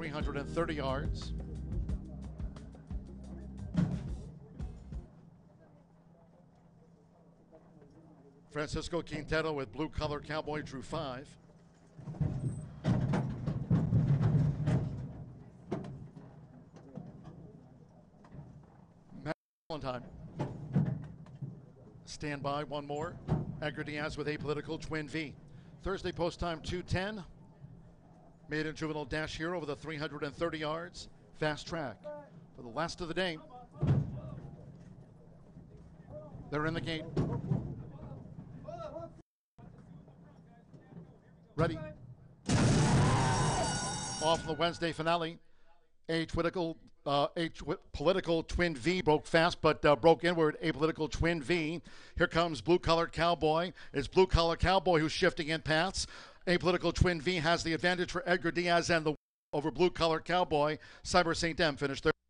330 yards. Francisco Quintero with Blue Collar Cowboy drew 5. Matt Valentine. Stand by, one more. Edgar Diaz with Apolitical Twin V. Thursday post time 2:10. Maiden Juvenile dash here over the 330 yards. Fast track for the last of the day. They're in the gate. Ready. Off the Wednesday finale. Political Twin V broke fast, but broke inward. Apolitical Twin V. Here comes Blue Collar Cowboy. It's Blue Collar Cowboy who's shifting in paths. Apolitical Twin V has the advantage for Edgar Diaz and the over Blue Collar Cowboy. Cyber St. M finished third.